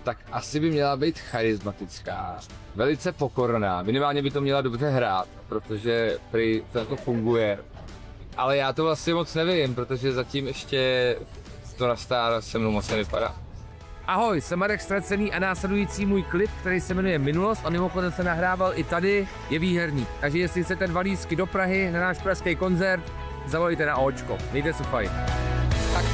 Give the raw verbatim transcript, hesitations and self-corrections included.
tak asi by měla být charismatická, velice pokorná, minimálně by to měla dobře hrát, protože prý to jako funguje. Ale já to vlastně moc nevím, protože zatím ještě to na Star se mnou moc nevypadá. Ahoj, jsem Marek Ztracený a následující můj klip, který se jmenuje Minulost, a mimochodem se nahrával i tady, je výherní. Takže jestli chcete dva lístky do Prahy na náš pražský koncert, zavolejte na Očko. Mějte se fajn.